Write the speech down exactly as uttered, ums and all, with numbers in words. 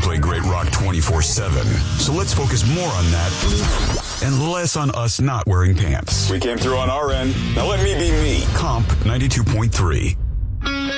play great rock twenty-four seven. So let's focus more on that and less on us not wearing pants. We came through on our end. Now let me be me. Comp ninety-two point three.